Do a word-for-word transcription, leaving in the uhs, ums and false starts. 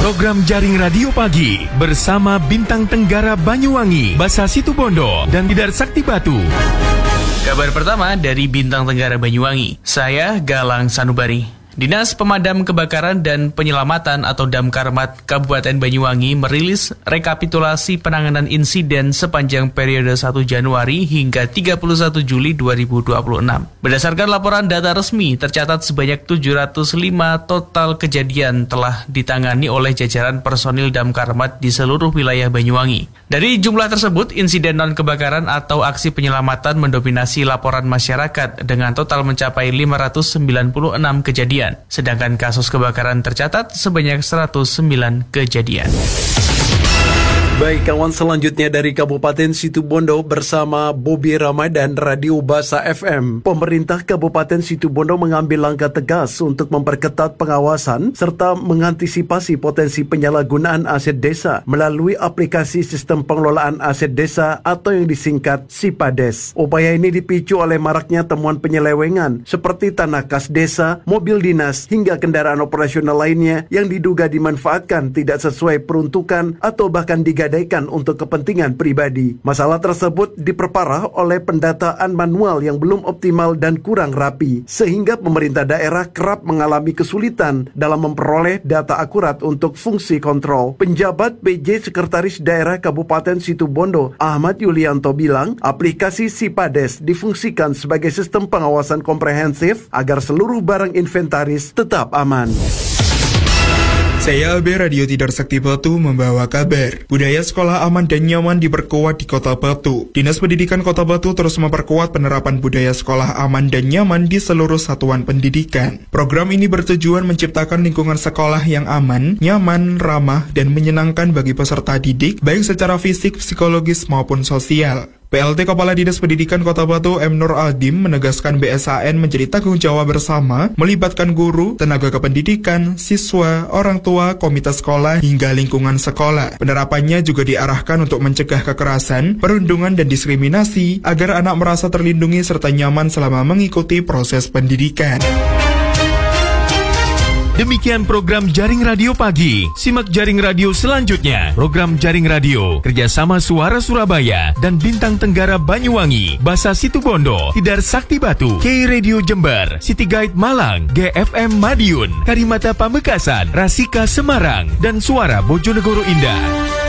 Program Jaring Radio Pagi bersama Bintang Tenggara Banyuwangi, Basa Situbondo, dan Bidar Sakti Batu. Kabar pertama dari Bintang Tenggara Banyuwangi. Saya Galang Sanubari. Dinas Pemadam Kebakaran dan Penyelamatan atau Damkarmat Kabupaten Banyuwangi merilis rekapitulasi penanganan insiden sepanjang periode satu Januari hingga tiga puluh satu Juli dua ribu dua puluh enam. Berdasarkan laporan data resmi, tercatat sebanyak tujuh ratus lima total kejadian telah ditangani oleh jajaran personil Damkarmat di seluruh wilayah Banyuwangi. Dari jumlah tersebut, insiden non-kebakaran atau aksi penyelamatan mendominasi laporan masyarakat dengan total mencapai lima ratus sembilan puluh enam kejadian. Sedangkan kasus kebakaran tercatat sebanyak seratus sembilan kejadian. Baik, kawan, selanjutnya dari Kabupaten Situbondo bersama Bobi Ramadan Radio Basa F M. Pemerintah Kabupaten Situbondo mengambil langkah tegas untuk memperketat pengawasan serta mengantisipasi potensi penyalahgunaan aset desa melalui aplikasi sistem pengelolaan aset desa atau yang disingkat SIPADES. Upaya ini dipicu oleh maraknya temuan penyelewengan seperti tanah kas desa, mobil dinas, hingga kendaraan operasional lainnya yang diduga dimanfaatkan tidak sesuai peruntukan atau bahkan digadaikan gadaikan untuk kepentingan pribadi. Masalah tersebut diperparah oleh pendataan manual yang belum optimal dan kurang rapi, sehingga pemerintah daerah kerap mengalami kesulitan dalam memperoleh data akurat untuk fungsi kontrol. Penjabat P J Sekretaris Daerah Kabupaten Situbondo, Ahmad Yulianto, bilang aplikasi SIPADES difungsikan sebagai sistem pengawasan komprehensif agar seluruh barang inventaris tetap aman. Saya A B Radio Tidar Sakti Batu membawa kabar. Budaya sekolah aman dan nyaman diperkuat di Kota Batu. Dinas Pendidikan Kota Batu terus memperkuat penerapan budaya sekolah aman dan nyaman di seluruh satuan pendidikan. Program ini bertujuan menciptakan lingkungan sekolah yang aman, nyaman, ramah, dan menyenangkan bagi peserta didik, baik secara fisik, psikologis, maupun sosial. P L T Kepala Dinas Pendidikan Kota Batu M. Nur Aldim menegaskan B S A N menjadi tanggung jawab bersama, melibatkan guru, tenaga kependidikan, siswa, orang tua, komite sekolah, hingga lingkungan sekolah. Penerapannya juga diarahkan untuk mencegah kekerasan, perundungan, dan diskriminasi agar anak merasa terlindungi serta nyaman selama mengikuti proses pendidikan. Demikian program Jaring Radio Pagi. Simak Jaring Radio selanjutnya. Program Jaring Radio kerjasama Suara Surabaya dan Bintang Tenggara Banyuwangi, Basa Situbondo, Tidar Sakti Batu, K Radio Jember, City Guide Malang, G F M Madiun, Karimata Pamekasan, Rasika Semarang, dan Suara Bojonegoro Indah.